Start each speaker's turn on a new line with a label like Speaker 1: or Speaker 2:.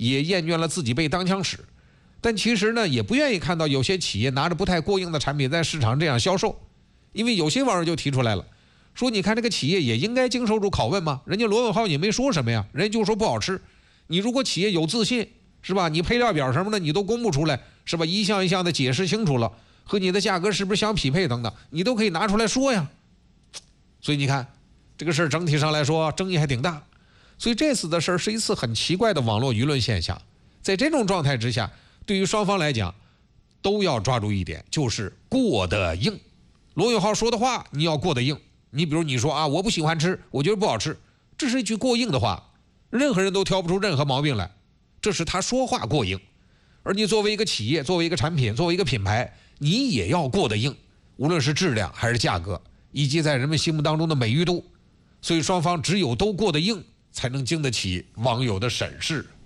Speaker 1: 也厌倦了自己被当枪使，但其实呢，也不愿意看到有些企业拿着不太过硬的产品在市场这样销售，因为有些网友就提出来了，说你看这个企业也应该经受住拷问嘛，人家罗永浩也没说什么呀，人家就说不好吃。你如果企业有自信，是吧？你配料表什么的你都公布出来，是吧？一项一项的解释清楚了，和你的价格是不是相匹配等等，你都可以拿出来说呀。所以你看这个事儿整体上来说争议还挺大，所以这次的事儿是一次很奇怪的网络舆论现象。在这种状态之下，对于双方来讲都要抓住一点，就是过得硬。罗永浩说的话你要过得硬，你比如你说啊，我不喜欢吃，我觉得不好吃，这是一句过硬的话，任何人都挑不出任何毛病来，这是他说话过硬。而你作为一个企业，作为一个产品，作为一个品牌，你也要过得硬，无论是质量还是价格，以及在人们心目当中的美誉度。所以双方只有都过得硬，才能经得起网友的审视。